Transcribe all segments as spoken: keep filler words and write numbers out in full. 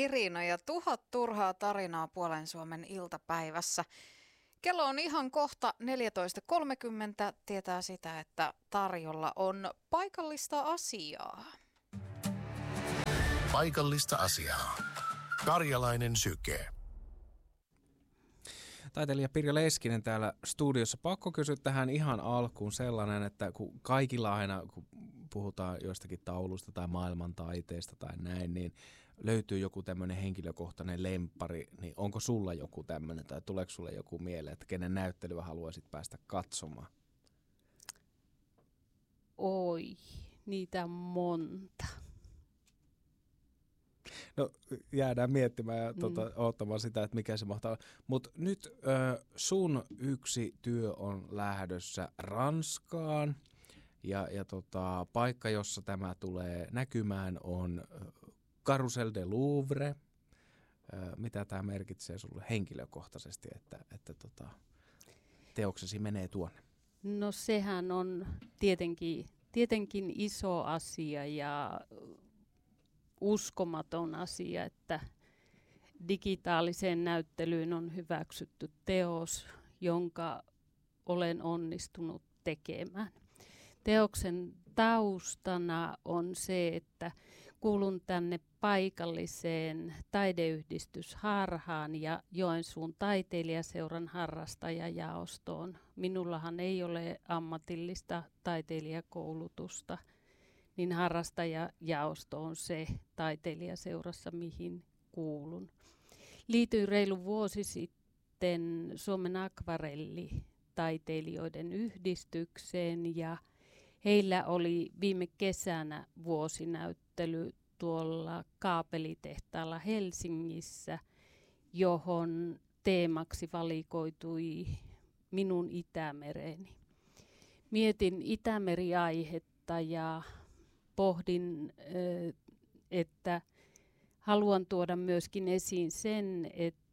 Irina ja tuhat turhaa tarinaa Puolen Suomen iltapäivässä. Kello on ihan kohta neljätoista kolmekymmentä, tietää sitä, että tarjolla on paikallista asiaa. Paikallista asiaa. Karjalainen syke. Taiteilija Pirjo Leskinen täällä studiossa. Pakko kysyä tähän ihan alkuun sellainen, että kun kaikilla aina, kun puhutaan joistakin tauluista tai maailmantaiteesta tai näin, niin löytyy joku tämmöinen henkilökohtainen lemppari, niin onko sulla joku tämmöinen tai tuleeko sulle joku mieleen, että kenen näyttelyä haluaisit päästä katsomaan? Oi, niitä on monta. No jäädään miettimään ja tuota, mm. odottamaan sitä, että mikä se mahtaa olla. Mutta nyt ö, sun yksi työ on lähdössä Ranskaan ja, ja tota, paikka, jossa tämä tulee näkymään on Carrousel de Louvre. Ö, mitä tämä merkitsee sulle henkilökohtaisesti, että, että tota, teoksesi menee tuonne? No sehän on tietenkin, tietenkin iso asia ja uskomaton asia, että digitaaliseen näyttelyyn on hyväksytty teos, jonka olen onnistunut tekemään. Teoksen taustana on se, että kuulun tänne paikalliseen taideyhdistysharhaan ja Joensuun taiteilijaseuran harrastajajaostoon. Minullahan ei ole ammatillista taiteilijakoulutusta, niin harrastajajaosto on se taiteilijaseurassa, mihin kuulun. Liityin reilu vuosi sitten Suomen akvarellitaiteilijoiden yhdistykseen ja heillä oli viime kesänä vuosinäyttely tuolla kaapelitehtaalla Helsingissä, johon teemaksi valikoitui minun Itämereni. Mietin Itämeri-aihetta ja pohdin, että haluan tuoda myöskin esiin sen,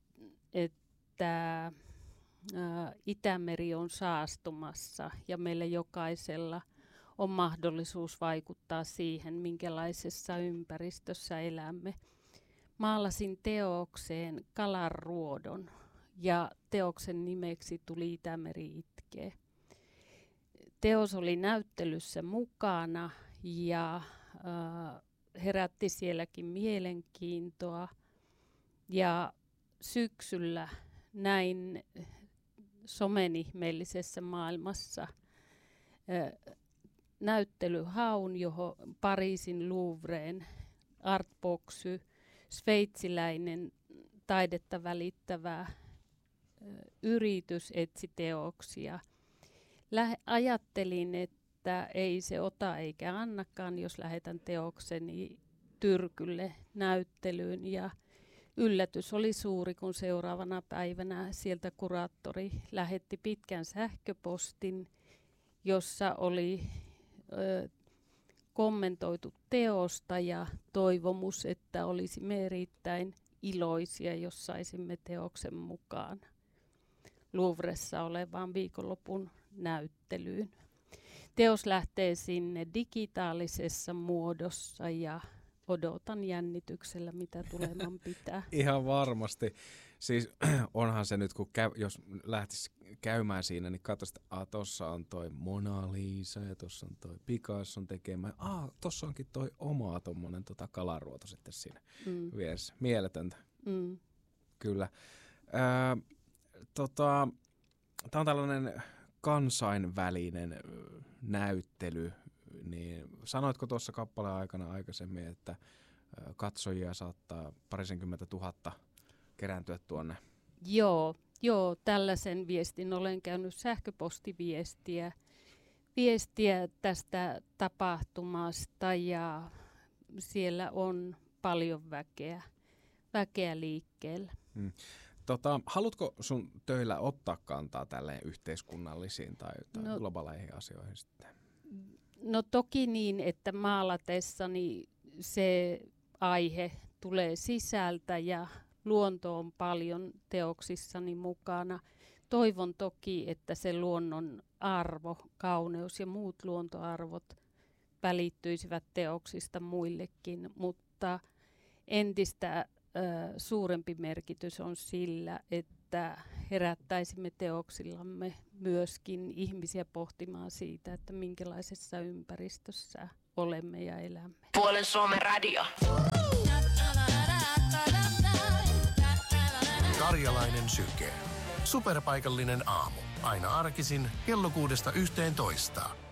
että Itämeri on saastumassa ja meillä jokaisella on mahdollisuus vaikuttaa siihen, minkälaisessa ympäristössä elämme. Maalasin teokseen kalanruodon ja teoksen nimeksi tuli Itämeri itkee. Teos oli näyttelyssä mukana ja äh, herätti sielläkin mielenkiintoa. Ja syksyllä näin somenihmeellisessä maailmassa äh, näyttelyhaun, johon Pariisin Louvreen Artboxy, sveitsiläinen taidetta välittävä äh, yritys etsi teoksia. Lä- ajattelin, että ei se ota eikä annakaan, jos lähetän teokseni Tyrkylle näyttelyyn. Ja yllätys oli suuri, kun seuraavana päivänä sieltä kuraattori lähetti pitkän sähköpostin, jossa oli ö, kommentoitu teosta ja toivomus, että olisimme erittäin iloisia, jos saisimme teoksen mukaan Louvressa olevaan viikonlopun näyttelyyn. Teos lähtee sinne digitaalisessa muodossa ja odotan jännityksellä, mitä tuleman pitää. Ihan varmasti. Siis onhan se nyt, kun käy, jos lähtisi käymään siinä, niin katsoisi, että ah, tuossa on toi Mona Lisa ja tuossa on toi Picasson tekemä. Ah, tuossa onkin toi oma tommonen tota kalanruoto sitten siinä mm. vieressä. Mieletöntä. Mm. Kyllä. Ää, tota, tämä on tällainen kansainvälinen näyttely, niin sanoitko tuossa kappaleen aikana aikaisemmin, että katsojia saattaa parisenkymmentä tuhatta kerääntyä tuonne? Joo, joo, tällaisen viestin olen käynyt sähköpostiviestiä viestiä tästä tapahtumasta ja siellä on paljon väkeä, väkeä liikkeellä. Hmm. Tota, haluatko sun töillä ottaa kantaa tälleen yhteiskunnallisiin tai, tai no, globaaleihin asioihin sitten? No toki niin, että maalatessani se aihe tulee sisältä ja luonto on paljon teoksissani mukana. Toivon toki, että se luonnon arvo, kauneus ja muut luontoarvot välittyisivät teoksista muillekin, mutta entistä suurempi merkitys on sillä, että herättäisimme teoksillamme myöskin ihmisiä pohtimaan siitä, että minkälaisessa ympäristössä olemme ja elämme. Puolen Suomen radio. Karjalainen syke. Superpaikallinen aamu. Aina arkisin kello kuudesta yhteentoista.